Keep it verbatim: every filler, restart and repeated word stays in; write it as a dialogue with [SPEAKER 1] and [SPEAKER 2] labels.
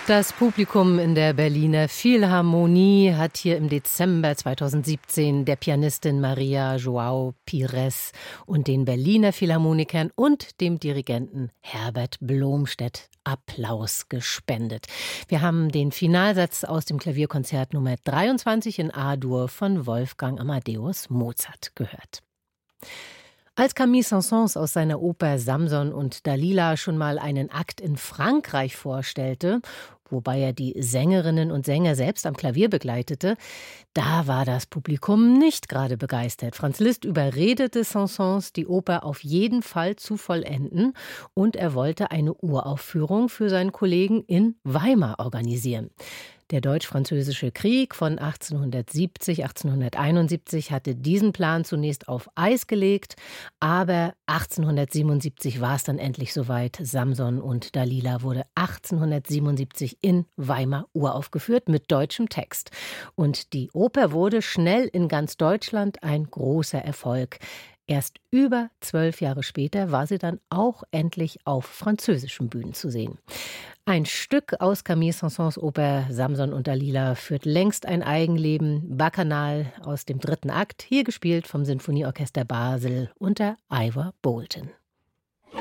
[SPEAKER 1] Das Publikum in der Berliner Philharmonie hat hier im Dezember zweitausendsiebzehn der Pianistin Maria João Pires und den Berliner Philharmonikern und dem Dirigenten Herbert Blomstedt Applaus gespendet. Wir haben den Finalsatz aus dem Klavierkonzert Nummer dreiundzwanzig in A-Dur von Wolfgang Amadeus Mozart gehört. Als Camille Saint-Saëns aus seiner Oper Samson und Dalila schon mal einen Akt in Frankreich vorstellte, wobei er die Sängerinnen und Sänger selbst am Klavier begleitete, da war das Publikum nicht gerade begeistert. Franz Liszt überredete Saint-Saëns, die Oper auf jeden Fall zu vollenden, und er wollte eine Uraufführung für seinen Kollegen in Weimar organisieren. Der Deutsch-Französische Krieg von achtzehnhundertsiebzig, achtzehnhunderteinundsiebzig hatte diesen Plan zunächst auf Eis gelegt, aber achtzehnhundertsiebenundsiebzig war es dann endlich soweit. Samson und Dalila wurde achtzehnhundertsiebenundsiebzig in Weimar uraufgeführt mit deutschem Text. Und die Oper wurde schnell in ganz Deutschland ein großer Erfolg. Erst über zwölf Jahre später war sie dann auch endlich auf französischen Bühnen zu sehen. Ein Stück aus Camille Saint-Saëns Oper Samson und Dalila führt längst ein Eigenleben. Bacchanal aus dem dritten Akt, hier gespielt vom Sinfonieorchester Basel unter Ivor Boulton.